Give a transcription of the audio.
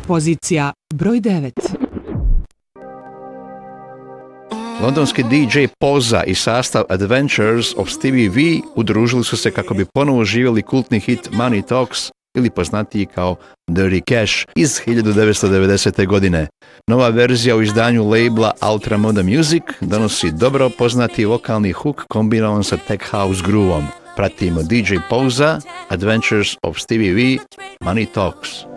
Pozicija broj 9. Londonski DJ Poza i sastav Adventures of Stevie V udružili su se kako bi ponovo živjeli kultni hit Money Talks ili poznatiji kao Dirty Cash iz 1990. godine. Nova verzija u izdanju labela Ultra Moda Music donosi dobro poznati vokalni hook kombinovan sa tech house groovom. Pratimo DJ Poza, Adventures of Stevie V, Money Talks.